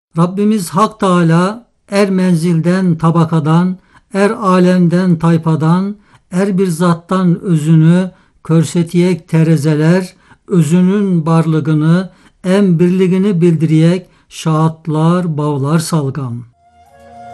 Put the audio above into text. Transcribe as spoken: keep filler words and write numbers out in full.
Rabbimiz Hak Teala er menzilden tabakadan, er alemden tayfadan, er bir zattan özünü, körsetiyek terezeler, özünün barlığını, em birliğini bildiriyek, şahatlar, bağlar salgam.